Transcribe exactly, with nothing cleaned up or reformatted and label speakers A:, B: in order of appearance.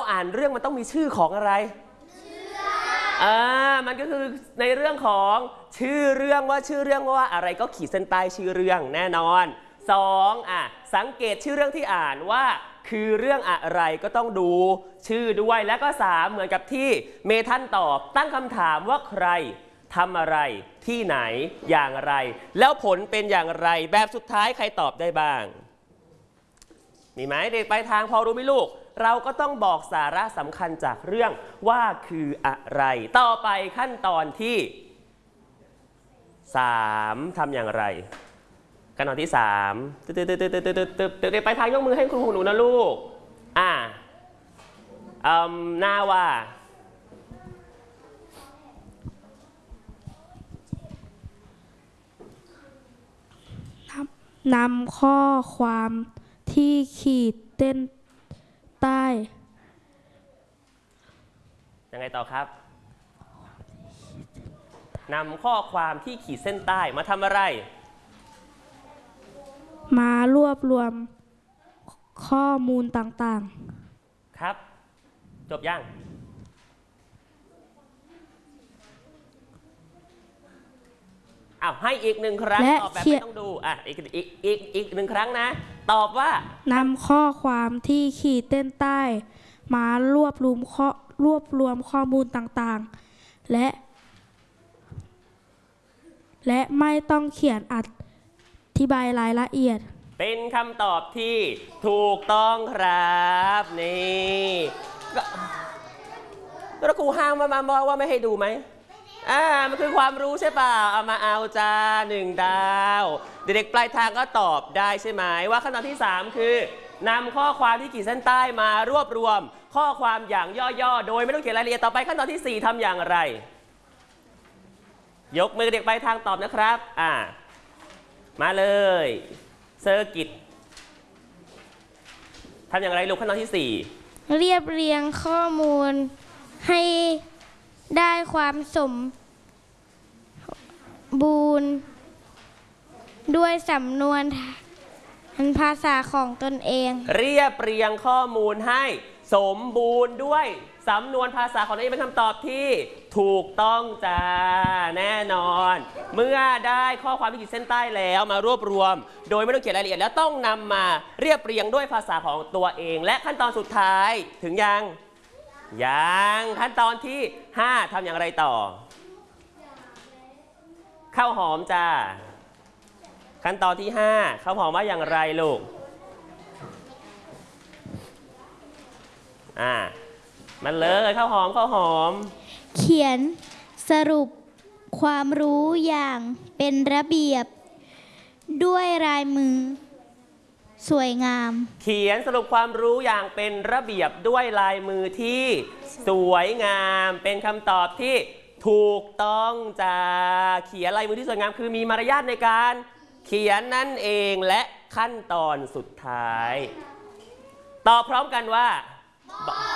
A: อ่านเรื่องมันต้องมีชื่อของอะไรอ่ามันก็คือในเรื่องของชื่อเรื่องว่าชื่อเรื่องว่าอะไรก็ขีดเส้นใต้ชื่อเรื่องแน่นอนสองอ่ะสังเกตชื่อเรื่องที่อ่านว่าคือเรื่องอะไรก็ต้องดูชื่อด้วยและก็สามเหมือนกับที่เมทันตอบตั้งคำถามว่าใครทำอะไรที่ไหนอย่างไรแล้วผลเป็นอย่างไรแบบสุดท้ายใครตอบได้บ้างมีไหมเด็กไปทางพอรู้ไหมลูกเราก็ต้องบอกสาระสำคัญจากเรื่องว่าคืออะไรต่อไปขั้นตอนที่สามทำอย่างไรขั้นตอนที่สามตึ๊ดตึ๊ดตึ๊ดตึ๊ดตึ๊ดตึ๊ดตึ๊ดตึ๊ดเด็กไปทางยกมือให้คุณครูหนูนะลูกอ่าอืมหน้าว่
B: านำข้อความที่ขีดเส้นใต้
A: ยังไงต่อครับนำข้อความที่ขีดเส้นใต้มาทำอะไร
B: มารวบรวมข้อมูลต่าง
A: ๆครับจบยังอ้าวให้อีกหนึ่งครั้งตอบแบบไม่ต้องดูอ่ะอีกอีกอีกอีกหนึ่งครั้งนะตอบว่าน
B: ำข้อความที่ขีดเส้นใต้มารวบรวมข้อรวบรวมข้อมูลต่างๆและและไม่ต้องเขียนอธิบายรายละเอียด
A: เป็นคำตอบที่ถูกต้องครับนี่แล้วครูห้างมามาบอกว่าไม่ให้ดูไหมอ่ามันคือความรู้ใช่เปล่าเอามาเอาจ้าหนึ่งดาวเด็กๆปลายทางก็ตอบได้ใช่ไหมว่าขั้นตอนที่สามคือนำข้อความที่ขีดเส้นใต้มารวบรวมข้อความอย่างย่อๆโดยไม่ต้องเขียนรายละเอียดต่อไปขั้นตอนที่สี่ทำอย่างไรยกมือเด็กปลายทางตอบนะครับอ่ามาเลยเซอร์กิตทำอย่างไรลูกขั้นตอนที่สี่
C: เรียบเรียงข้อมูลให้ได้ความสมบูรณ์ด้วยสำนวนภาษาของตนเอง
A: เรียบเรียงข้อมูลให้สมบูรณ์ด้วยสำนวนภาษาของตนเองเป็นคำตอบที่ถูกต้องจ้าแน่นอนเมื่อได้ข้อความที่ขีดเส้นใต้แล้วมารวบรวมโดยไม่ต้องเขียนรายละเอียดแล้วต้องนำมาเรียบเรียงด้วยภาษาของตัวเองและขั้นตอนสุดท้ายถึงยังยังขั้นตอนที่ห้าทำอย่างไรต่อข้าวหอมจ้าขั้นตอนที่ห้าข้าวหอมว่าอย่างไรลูกอ่ามันเลยข้าวหอมข้าวหอม
C: เขียนสรุปความรู้อย่างเป็นระเบียบด้วยลายมือสวยงาม
A: เขียนสรุปความรู้อย่างเป็นระเบียบด้วยลายมือที่สวยงามเป็นคำตอบที่ถูกต้องจ้าเขียนลายมือที่สวยงามคือมีมารยาทในการเขียนนั่นเองและขั้นตอนสุดท้ายตอบพร้อมกันว่า